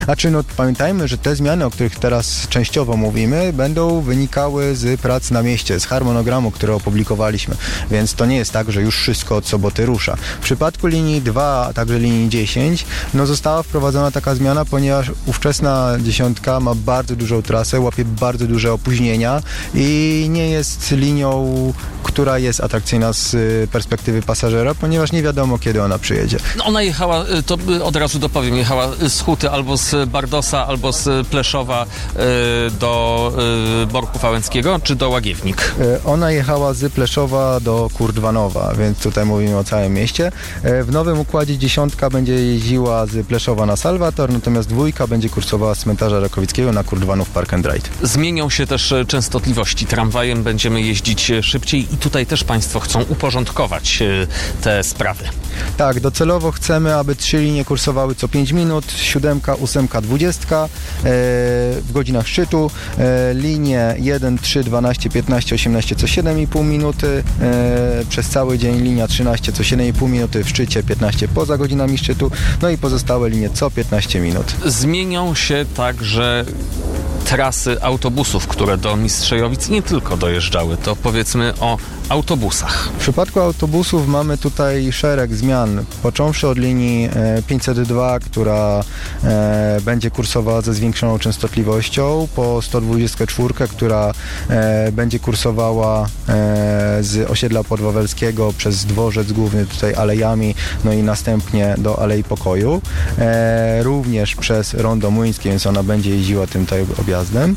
Znaczy, pamiętajmy, że te zmiany, o których teraz częściowo mówimy, będą wynikały z prac na mieście, z harmonogramu, który opublikowaliśmy, więc to nie jest tak, że już wszystko od soboty rusza. W przypadku linii 2, a także linii 10, została wprowadzona taka zmiana, ponieważ ówczesna dziesiątka ma bardzo dużą trasę, łapie bardzo duże opóźnienia i nie jest linią, która jest atrakcyjna z perspektywy pasażera, ponieważ nie wiadomo, kiedy ona przyjedzie. Ona jechała, to od razu dopowiem, jechała z Huty albo z Bardosa, albo z Pleszowa do Borku Wałęckiego, czy do Łagiewnik? Ona jechała z Pleszowa do Kurdwanowa, więc tutaj mówimy o całym mieście. W nowym układzie dziesiątka będzie jeździła z Pleszowa na Salwator, natomiast dwójka będzie kursowała z cmentarza Rakowickiego na Kurdwanów Park and Ride. Zmienią się też częstotliwości. Tramwajem będziemy jeździć szybciej i tutaj też Państwo chcą uporządkować te sprawy. Tak, docelowo chcemy, aby 3 linie kursowały co 5 minut, 7, 8, 20 w godzinach szczytu, linie 1, 3, 12, 15, 18 co 7,5 minuty, przez cały dzień linia 13 co 7,5 minuty w szczycie, 15 poza godzinami szczytu, no i pozostałe linie co 15 minut. Zmienią się także trasy autobusów, które do Mistrzejowic nie tylko dojeżdżały. To powiedzmy o autobusach. W przypadku autobusów mamy tutaj szereg zmian, począwszy od linii 502, która będzie kursowała ze zwiększoną częstotliwością, po 124, która będzie kursowała z osiedla Podwawelskiego przez dworzec główny tutaj alejami, no i następnie do Alei Pokoju. Również przez Rondo Młyńskie, więc ona będzie jeździła tym tutaj objazdem.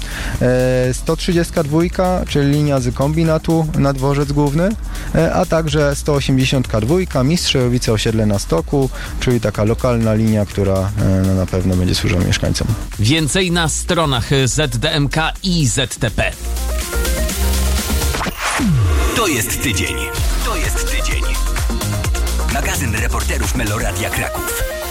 132, czyli linia z kombinatu na dworzec główny, a także 182, Mistrzejowice osiedle na Stoku, czyli taka lokalna linia, która na pewno będzie służyła mieszkańcom. Więcej na stronach ZDMK i ZTP. To jest tydzień. Magazyn reporterów Meloradia Kraków.